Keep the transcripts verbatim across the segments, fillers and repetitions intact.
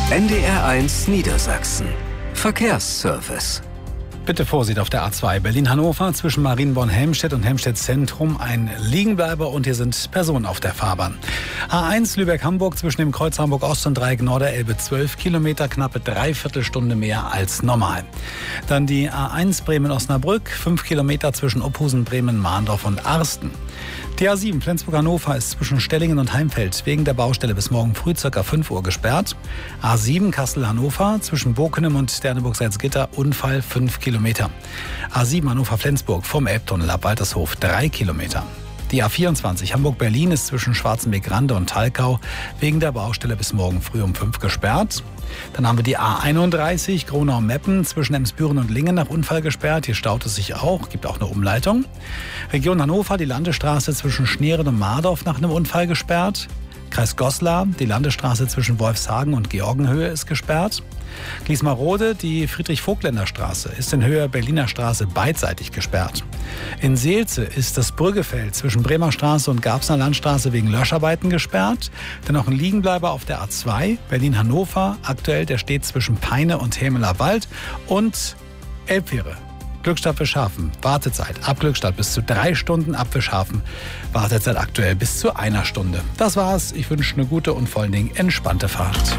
N D R eins Niedersachsen. Verkehrsservice. Bitte Vorsicht auf der A zwei Berlin-Hannover zwischen Marienborn-Helmstedt und Helmstedt-Zentrum. Ein Liegenbleiber und hier sind Personen auf der Fahrbahn. A eins Lübeck-Hamburg zwischen dem Kreuz Hamburg-Ost und Dreieck Norderelbe zwölf Kilometer, knappe Dreiviertelstunde mehr als normal. Dann die A eins Bremen-Osnabrück, fünf Kilometer zwischen Ophusen, Bremen, Mahndorf und Arsten. Die A sieben Flensburg-Hannover ist zwischen Stellingen und Heimfeld wegen der Baustelle bis morgen früh ca. fünf Uhr gesperrt. A sieben Kassel-Hannover zwischen Bokenem und Sterneburg-Salzgitter Unfall fünf Kilometer. A sieben Hannover-Flensburg vom Elbtunnel ab Waltershof drei Kilometer. Die A vierundzwanzig Hamburg-Berlin ist zwischen Schwarzenbeck-Rande und Talkau wegen der Baustelle bis morgen früh um fünf gesperrt. Dann haben wir die A einunddreißig Gronau-Meppen zwischen Emsbüren und Lingen nach Unfall gesperrt. Hier staut es sich auch, gibt auch eine Umleitung. Region Hannover, die Landesstraße zwischen Schneeren und Mardorf nach einem Unfall gesperrt. Kreis Goslar, die Landesstraße zwischen Wolfshagen und Georgenhöhe ist gesperrt. Gliesmarode, die Friedrich-Vogtländer-Straße ist in Höhe Berliner Straße beidseitig gesperrt. In Seelze ist das Brüggefeld zwischen Bremer Straße und Garbsener Landstraße wegen Löscharbeiten gesperrt. Dann noch ein Liegenbleiber auf der A zwei Berlin-Hannover. Aktuell, der steht zwischen Peine und Hemeler Wald und Elbfähre. Glückstadt Fischhafen, Wartezeit ab Glückstadt bis zu drei Stunden, ab Fischhafen Wartezeit aktuell bis zu einer Stunde. Das war's. Ich wünsche eine gute und vor allen Dingen entspannte Fahrt.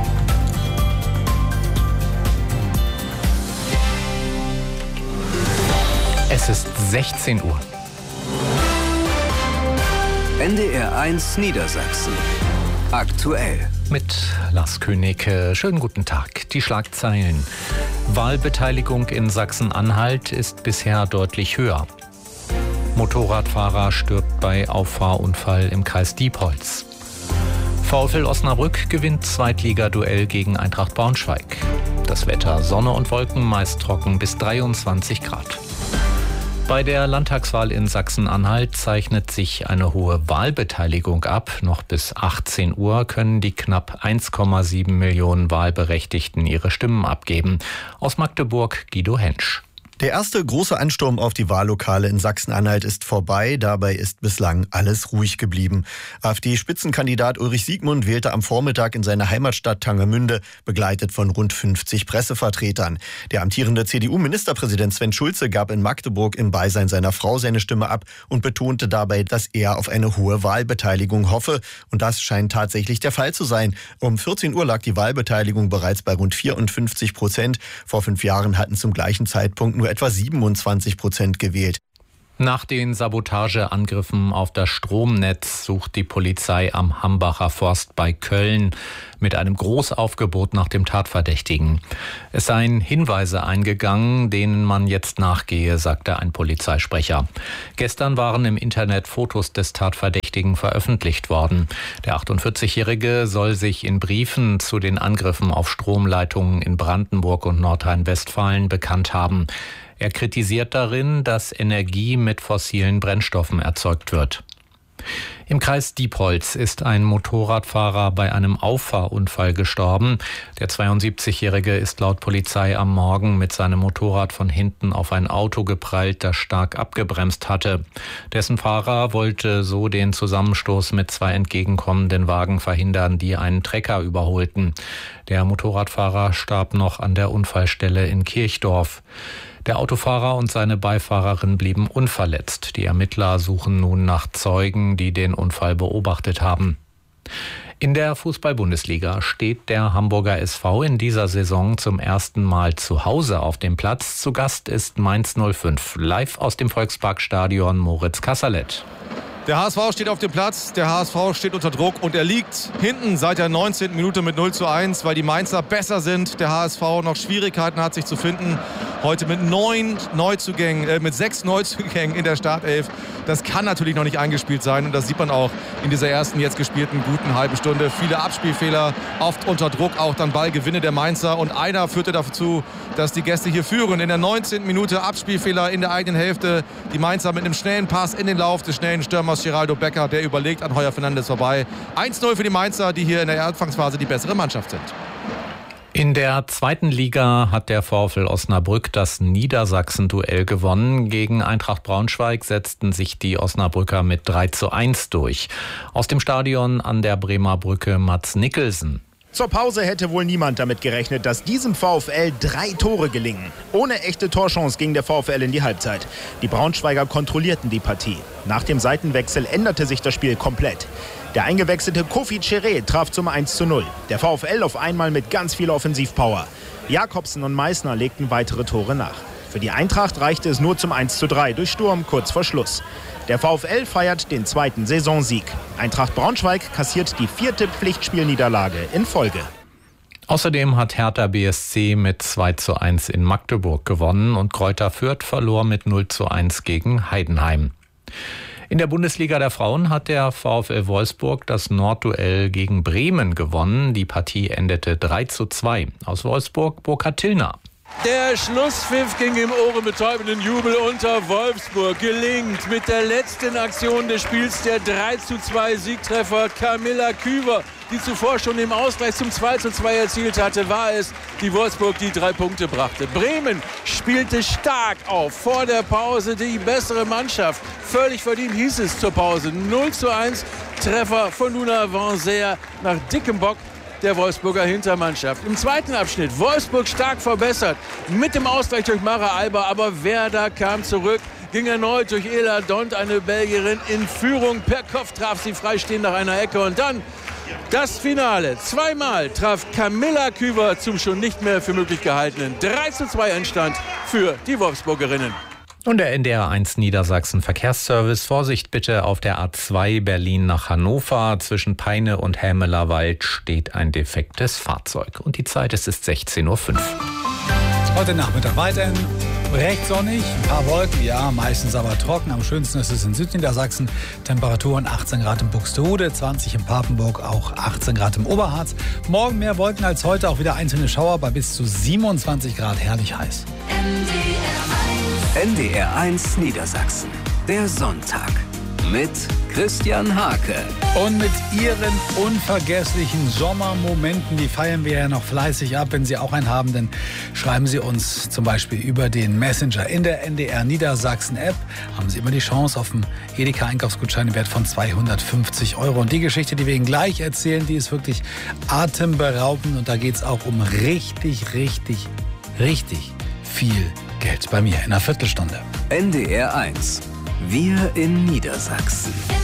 Es ist sechzehn Uhr. N D R eins Niedersachsen. Aktuell. Mit Lars Königke. Schönen guten Tag. Die Schlagzeilen. Wahlbeteiligung in Sachsen-Anhalt ist bisher deutlich höher. Motorradfahrer stirbt bei Auffahrunfall im Kreis Diepholz. VfL Osnabrück gewinnt Zweitligaduell gegen Eintracht Braunschweig. Das Wetter: Sonne und Wolken, meist trocken bis dreiundzwanzig Grad. Bei der Landtagswahl in Sachsen-Anhalt zeichnet sich eine hohe Wahlbeteiligung ab. Noch bis achtzehn Uhr können die knapp eins Komma sieben Millionen Wahlberechtigten ihre Stimmen abgeben. Aus Magdeburg Guido Hensch. Der erste große Ansturm auf die Wahllokale in Sachsen-Anhalt ist vorbei. Dabei ist bislang alles ruhig geblieben. AfD-Spitzenkandidat Ulrich Siegmund wählte am Vormittag in seiner Heimatstadt Tangermünde, begleitet von rund fünfzig Pressevertretern. Der amtierende C D U-Ministerpräsident Sven Schulze gab in Magdeburg im Beisein seiner Frau seine Stimme ab und betonte dabei, dass er auf eine hohe Wahlbeteiligung hoffe. Und das scheint tatsächlich der Fall zu sein. Um vierzehn Uhr lag die Wahlbeteiligung bereits bei rund vierundfünfzig Prozent. Vor fünf Jahren hatten zum gleichen Zeitpunkt nur etwa siebenundzwanzig Prozent gewählt. Nach den Sabotageangriffen auf das Stromnetz sucht die Polizei am Hambacher Forst bei Köln mit einem Großaufgebot nach dem Tatverdächtigen. Es seien Hinweise eingegangen, denen man jetzt nachgehe, sagte ein Polizeisprecher. Gestern waren im Internet Fotos des Tatverdächtigen veröffentlicht worden. Der achtundvierzigjährige soll sich in Briefen zu den Angriffen auf Stromleitungen in Brandenburg und Nordrhein-Westfalen bekannt haben. Er kritisiert darin, dass Energie mit fossilen Brennstoffen erzeugt wird. Im Kreis Diepholz ist ein Motorradfahrer bei einem Auffahrunfall gestorben. Der zweiundsiebzigjährige ist laut Polizei am Morgen mit seinem Motorrad von hinten auf ein Auto geprallt, das stark abgebremst hatte. Dessen Fahrer wollte so den Zusammenstoß mit zwei entgegenkommenden Wagen verhindern, die einen Trecker überholten. Der Motorradfahrer starb noch an der Unfallstelle in Kirchdorf. Der Autofahrer und seine Beifahrerin blieben unverletzt. Die Ermittler suchen nun nach Zeugen, die den Unfall beobachtet haben. In der Fußball-Bundesliga steht der Hamburger S V in dieser Saison zum ersten Mal zu Hause auf dem Platz. Zu Gast ist Mainz null fünf. Live aus dem Volksparkstadion Moritz Kasserlet. Der H S V steht auf dem Platz, der H S V steht unter Druck und er liegt hinten seit der neunzehnten Minute mit null zu eins, weil die Mainzer besser sind. Der H S V noch Schwierigkeiten hat, sich zu finden. Heute mit neun Neuzugängen, äh, mit sechs Neuzugängen in der Startelf. Das kann natürlich noch nicht eingespielt sein und das sieht man auch in dieser ersten jetzt gespielten guten halben Stunde. Viele Abspielfehler, oft unter Druck, auch dann Ballgewinne der Mainzer und einer führte dazu, dass die Gäste hier führen. In der neunzehnten Minute Abspielfehler in der eigenen Hälfte. Die Mainzer mit einem schnellen Pass in den Lauf des schnellen Stürmers Geraldo Becker, der überlegt an Heuer Fernandes vorbei. eins null für die Mainzer, die hier in der Anfangsphase die bessere Mannschaft sind. In der zweiten Liga hat der VfL Osnabrück das Niedersachsen-Duell gewonnen. Gegen Eintracht Braunschweig setzten sich die Osnabrücker mit drei zu eins durch. Aus dem Stadion an der Bremer Brücke Mats Nicholson. Zur Pause hätte wohl niemand damit gerechnet, dass diesem VfL drei Tore gelingen. Ohne echte Torchance ging der VfL in die Halbzeit. Die Braunschweiger kontrollierten die Partie. Nach dem Seitenwechsel änderte sich das Spiel komplett. Der eingewechselte Kofi Cheré traf zum eins zu null. Der VfL auf einmal mit ganz viel Offensivpower. Jakobsen und Meissner legten weitere Tore nach. Für die Eintracht reichte es nur zum eins zu drei durch Sturm kurz vor Schluss. Der VfL feiert den zweiten Saisonsieg. Eintracht Braunschweig kassiert die vierte Pflichtspielniederlage in Folge. Außerdem hat Hertha B S C mit zwei zu eins in Magdeburg gewonnen und Greuther Fürth verlor mit null zu eins gegen Heidenheim. In der Bundesliga der Frauen hat der VfL Wolfsburg das Nordduell gegen Bremen gewonnen. Die Partie endete drei zu zwei. Aus Wolfsburg, Burkhard Tillner. Der Schlusspfiff ging im ohrenbetäubenden Jubel unter Wolfsburg. Gelingt mit der letzten Aktion des Spiels der drei zu zwei Siegtreffer Camilla Küver, die zuvor schon im Ausgleich zum zwei zu zwei erzielt hatte, war es, die Wolfsburg die drei Punkte brachte. Bremen spielte stark auf. Vor der Pause die bessere Mannschaft. Völlig verdient hieß es zur Pause. null zu eins Treffer von Luna Vanzer nach dickem Bock der Wolfsburger Hintermannschaft. Im zweiten Abschnitt Wolfsburg stark verbessert mit dem Ausgleich durch Mara Alba, aber Werder kam zurück, ging erneut durch Ela Dont, eine Belgierin in Führung. Per Kopf traf sie freistehend nach einer Ecke und dann das Finale. Zweimal traf Camilla Küver zum schon nicht mehr für möglich gehaltenen drei zu zwei Endstand für die Wolfsburgerinnen. Und der N D R eins Niedersachsen Verkehrsservice. Vorsicht bitte auf der A zwei Berlin nach Hannover. Zwischen Peine und Hämelerwald steht ein defektes Fahrzeug. Und die Zeit ist, ist sechzehn Uhr fünf. Heute Nachmittag weiterhin recht sonnig, ein paar Wolken, ja, meistens aber trocken. Am schönsten ist es in Südniedersachsen. Temperaturen achtzehn Grad in Buxtehude, zwanzig in Papenburg, auch achtzehn Grad im Oberharz. Morgen mehr Wolken als heute, auch wieder einzelne Schauer bei bis zu siebenundzwanzig Grad, herrlich heiß. N D R eins Niedersachsen. Der Sonntag. Mit Christian Hake. Und mit Ihren unvergesslichen Sommermomenten, die feiern wir ja noch fleißig ab. Wenn Sie auch einen haben, dann schreiben Sie uns zum Beispiel über den Messenger in der N D R Niedersachsen App. Haben Sie immer die Chance auf einen Edeka-Einkaufsgutschein im Wert von zweihundertfünfzig Euro. Und die Geschichte, die wir Ihnen gleich erzählen, die ist wirklich atemberaubend. Und da geht es auch um richtig, richtig, richtig viel Geld bei mir in einer Viertelstunde. N D R eins. Wir in Niedersachsen.